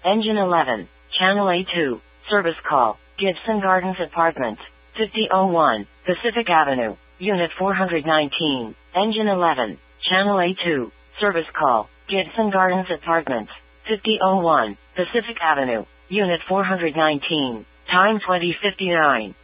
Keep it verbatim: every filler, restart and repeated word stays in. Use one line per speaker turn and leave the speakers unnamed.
Engine eleven. Channel A two. Service call. Gibson Gardens Apartments. fifty oh one. Pacific Avenue. Unit four nineteen. Engine eleven. Channel A two. Service call. Gibson Gardens Apartments. fifty oh one. Pacific Avenue. Unit four nineteen. Time twenty fifty-nine.